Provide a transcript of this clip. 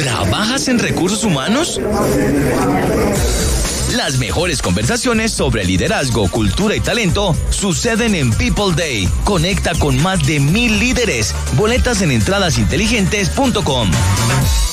¿Trabajas en recursos humanos? Las mejores conversaciones sobre liderazgo, cultura y talento suceden en People Day. Conecta con más de 1000 líderes. Boletas en entradasinteligentes.com.